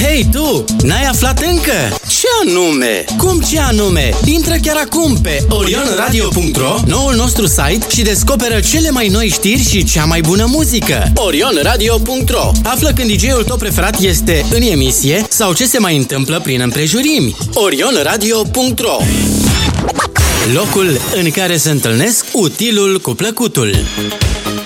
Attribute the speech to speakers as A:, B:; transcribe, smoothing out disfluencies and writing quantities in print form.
A: Hei tu, n-ai aflat încă? Ce anume? Cum ce anume? Intră chiar acum pe orionradio.ro, noul nostru site, și descoperă cele mai noi știri și cea mai bună muzică. orionradio.ro. Află când DJ-ul tău preferat este în emisie sau ce se mai întâmplă prin împrejurimi. orionradio.ro. Locul în care se întâlnesc utilul cu plăcutul.